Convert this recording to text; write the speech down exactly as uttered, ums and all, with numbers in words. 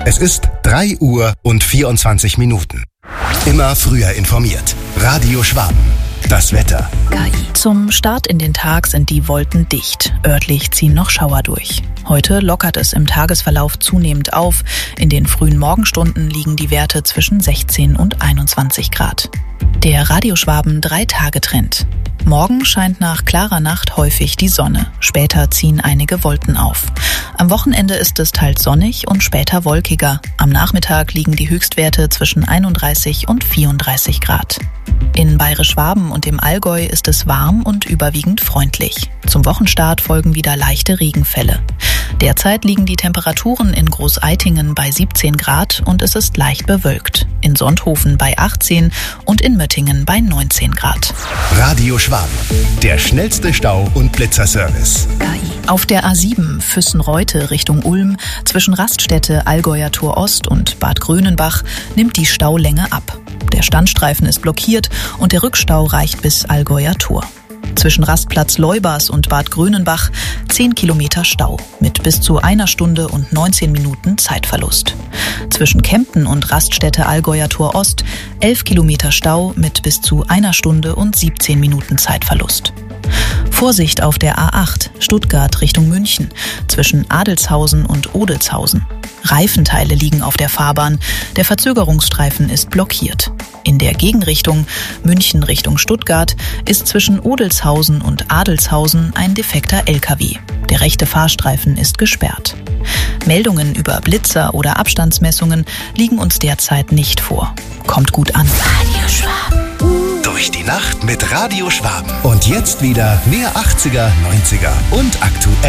Es ist drei Uhr und vierundzwanzig Minuten. Immer früher informiert. Radio Schwaben. Das Wetter. K I. Zum Start in den Tag sind die Wolken dicht. Örtlich ziehen noch Schauer durch. Heute lockert es im Tagesverlauf zunehmend auf. In den frühen Morgenstunden liegen die Werte zwischen sechzehn und einundzwanzig Grad. Der Radio Schwaben drei-Tage-Trend. Morgen scheint nach klarer Nacht häufig die Sonne. Später ziehen einige Wolken auf. Am Wochenende ist es teils sonnig und später wolkiger. Am Nachmittag liegen die Höchstwerte zwischen einunddreißig und vierunddreißig Grad. In Bayerisch-Schwaben und im Allgäu ist es warm und überwiegend freundlich. Zum Wochenstart folgen wieder leichte Regenfälle. Derzeit liegen die Temperaturen in Großeitingen bei siebzehn Grad und es ist leicht bewölkt. In Sonthofen bei achtzehn und in Möttingen bei neunzehn Grad. Radio Schwaben, der schnellste Stau- und Blitzerservice. K I. Auf der A sieben Füssen-Reute Richtung Ulm zwischen Raststätte Allgäuer Tor Ost und Bad Grönenbach nimmt die Staulänge ab. Der Standstreifen ist blockiert und der Rückstau reicht bis Allgäuer Tor. Zwischen Rastplatz Leubers und Bad Grönenbach zehn Kilometer Stau mit bis zu einer Stunde und neunzehn Minuten Zeitverlust. Zwischen Kempten und Raststätte Allgäuer Tor Ost elf Kilometer Stau mit bis zu einer Stunde und siebzehn Minuten Zeitverlust. Vorsicht auf der A acht Stuttgart Richtung München zwischen Adelshausen und Odelshausen. Reifenteile liegen auf der Fahrbahn, der Verzögerungsstreifen ist blockiert. In der Gegenrichtung München Richtung Stuttgart ist zwischen Odelshausen und Adelshausen ein defekter L K W. Der rechte Fahrstreifen ist gesperrt. Meldungen über Blitzer oder Abstandsmessungen liegen uns derzeit nicht vor. Kommt gut an. Radio Schwaben. Durch die Nacht mit Radio Schwaben. Und jetzt wieder mehr achtziger, neunziger und aktuell.